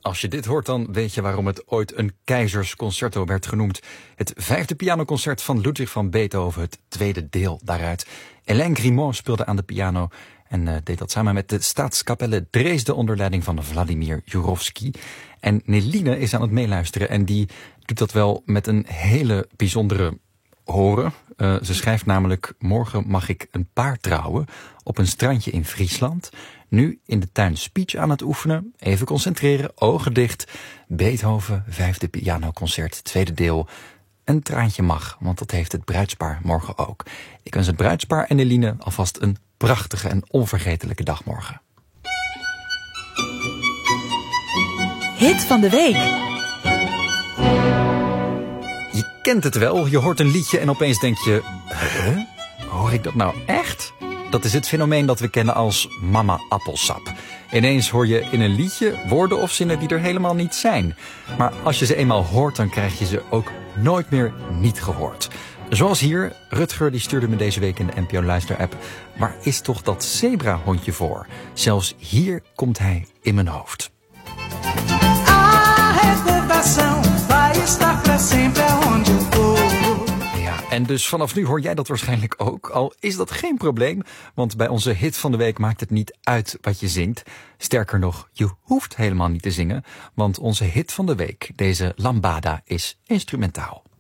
Als je dit hoort, dan weet je waarom het ooit een keizersconcerto werd genoemd. Het 5e pianoconcert van Ludwig van Beethoven, het tweede deel daaruit. Hélène Grimaud speelde aan de piano en deed dat samen met de Staatskapelle Dresden onder leiding van Vladimir Jurowski. En Neline is aan het meeluisteren en die doet dat wel met een hele bijzondere horen. Ze schrijft namelijk: morgen mag ik een paar trouwen op een strandje in Friesland. Nu in de tuin speech aan het oefenen. Even concentreren, ogen dicht. Beethoven, 5e pianoconcert, tweede deel. Een traantje mag, want dat heeft het bruidspaar morgen ook. Ik wens het bruidspaar en Eline alvast een prachtige en onvergetelijke dag morgen. Hit van de week. Je kent het wel, je hoort een liedje en opeens denk je: huh? Hoor ik dat nou echt? Dat is het fenomeen dat we kennen als mama appelsap. Ineens hoor je in een liedje woorden of zinnen die er helemaal niet zijn. Maar als je ze eenmaal hoort, dan krijg je ze ook nooit meer niet gehoord. Zoals hier, Rutger die stuurde me deze week in de NPO Luister-app: waar is toch dat zebrahondje voor? Zelfs hier komt hij in mijn hoofd. En dus vanaf nu hoor jij dat waarschijnlijk ook, al is dat geen probleem, want bij onze hit van de week maakt het niet uit wat je zingt. Sterker nog, je hoeft helemaal niet te zingen, want onze hit van de week, deze lambada, is instrumentaal.